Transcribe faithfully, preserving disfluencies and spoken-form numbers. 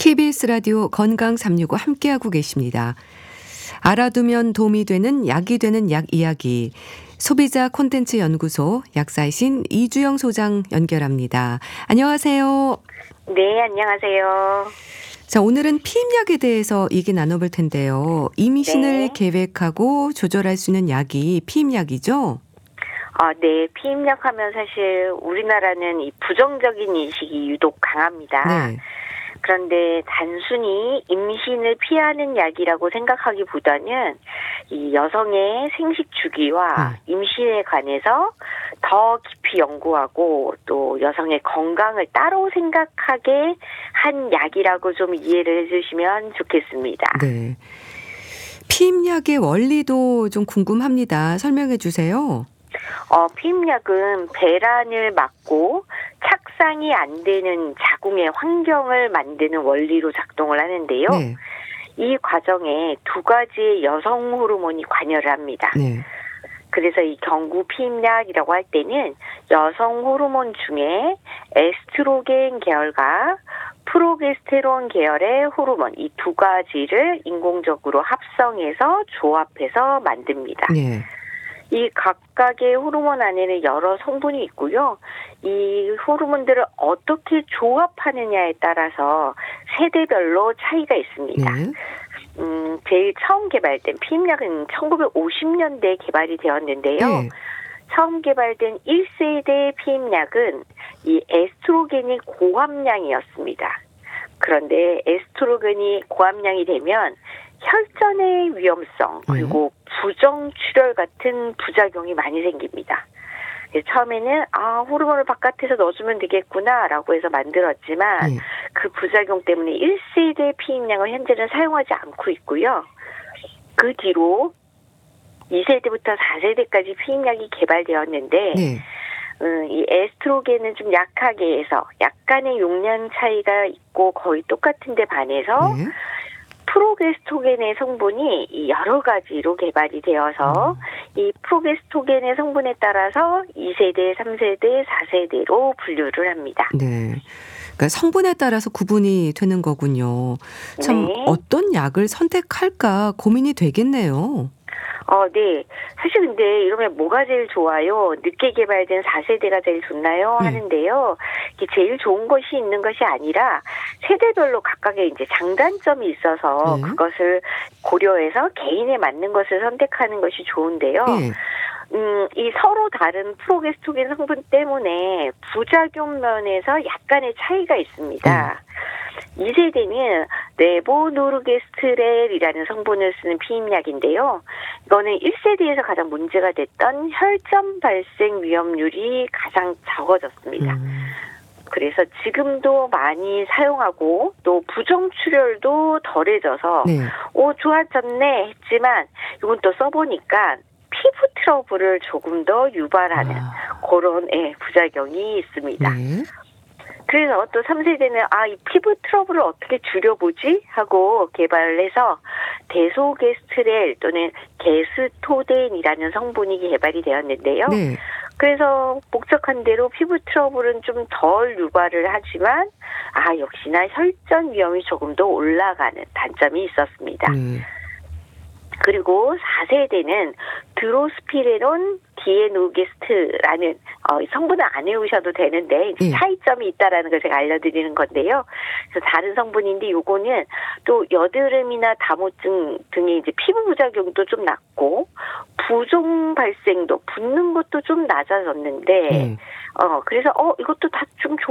케이비에스 라디오 건강 삼육오 함께하고 계십니다. 알아두면 도움이 되는 약이 되는 약 이야기. 소비자 콘텐츠 연구소 약사이신 이주영 소장 연결합니다. 안녕하세요. 네, 안녕하세요. 자, 오늘은 피임약에 대해서 얘기 나눠볼 텐데요. 임신을 네. 계획하고 조절할 수 있는 약이 피임약이죠? 아, 네, 피임약 하면 사실 우리나라는 이 부정적인 인식이 유독 강합니다. 네. 그런데 단순히 임신을 피하는 약이라고 생각하기보다는 이 여성의 생식 주기와 네. 임신에 관해서 더 깊이 연구하고 또 여성의 건강을 따로 생각하게 한 약이라고 좀 이해를 해주시면 좋겠습니다. 네. 피임약의 원리도 좀 궁금합니다. 설명해 주세요. 어, 피임약은 배란을 막고 착상이 안 되는 자궁의 환경을 만드는 원리로 작동을 하는데요. 네. 이 과정에 두 가지의 여성 호르몬이 관여를 합니다. 네. 그래서 이 경구 피임약이라고 할 때는 여성 호르몬 중에 에스트로겐 계열과 프로게스테론 계열의 호르몬 이 두 가지를 인공적으로 합성해서 조합해서 만듭니다. 네. 이 각각의 호르몬 안에는 여러 성분이 있고요. 이 호르몬들을 어떻게 조합하느냐에 따라서 세대별로 차이가 있습니다. 네. 음, 제일 처음 개발된 피임약은 천구백오십 년대에 개발이 되었는데요. 네. 처음 개발된 일 세대 피임약은 이 에스트로겐이 고함량이었습니다. 그런데 에스트로겐이 고함량이 되면 혈전의 위험성 그리고 부정출혈 같은 부작용이 많이 생깁니다. 처음에는 아 호르몬을 바깥에서 넣어주면 되겠구나라고 해서 만들었지만 네. 그 부작용 때문에 일 세대 피임약을 현재는 사용하지 않고 있고요. 그 뒤로 이 세대부터 사 세대까지 피임약이 개발되었는데 네. 음, 이 에스트로겐은 좀 약하게 해서 약간의 용량 차이가 있고 거의 똑같은데 반해서 네. 프로게스토겐의 성분이 이 여러 가지로 개발이 되어서 음. 이 프로게스토겐의 성분에 따라서 이 세대, 삼 세대, 사 세대로 분류를 합니다. 네. 그러니까 성분에 따라서 구분이 되는 거군요. 참 네. 어떤 약을 선택할까 고민이 되겠네요. 어, 네. 사실 근데 이러면 뭐가 제일 좋아요? 늦게 개발된 사 세대가 제일 좋나요? 네. 하는데요. 이게 제일 좋은 것이 있는 것이 아니라 세대별로 각각의 이제 장단점이 있어서 네. 그것을 고려해서 개인에 맞는 것을 선택하는 것이 좋은데요. 네. 음, 이 서로 다른 프로게스토겐 성분 때문에 부작용 면에서 약간의 차이가 있습니다. 이 세대는 레보노르게스트렐이라는 성분을 쓰는 피임약인데요. 이거는 일 세대에서 가장 문제가 됐던 혈전 발생 위험률이 가장 적어졌습니다. 음. 그래서 지금도 많이 사용하고 또 부정출혈도 덜해져서 네. 오 좋아졌네 했지만 이건 또 써보니까 피부 트러블을 조금 더 유발하는 아. 그런 예, 부작용이 있습니다. 네. 그래서 또 삼 세대는 아, 이 피부 트러블을 어떻게 줄여보지 하고 개발을 해서 데소게스트렐 또는 게스토덴이라는 성분이 개발이 되었는데요. 네. 그래서 목적한 대로 피부 트러블은 좀 덜 유발을 하지만 아 역시나 혈전 위험이 조금 더 올라가는 단점이 있었습니다. 네. 그리고 사 세대는 드로스피레론 디에노게스트라는 어, 성분을 안 외우셔도 되는데 예. 차이점이 있다라는 걸 제가 알려드리는 건데요. 그래서 다른 성분인데 요거는 또 여드름이나 다모증 등의 이제 피부 부작용도 좀 낮고 부종 발생도 붓는 것도 좀 낮아졌는데 네. 어 그래서 어 이것도 다 좀